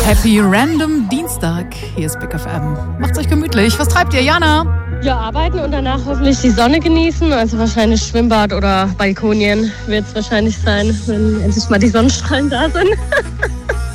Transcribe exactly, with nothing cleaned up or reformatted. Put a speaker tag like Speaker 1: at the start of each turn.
Speaker 1: Happy Random Dienstag. Hier ist Big F M. Macht's euch gemütlich. Was treibt ihr, Jana?
Speaker 2: Ja, arbeiten und danach hoffentlich die Sonne genießen. Also wahrscheinlich Schwimmbad oder Balkonien wird es wahrscheinlich sein, wenn endlich mal die Sonnenstrahlen da sind.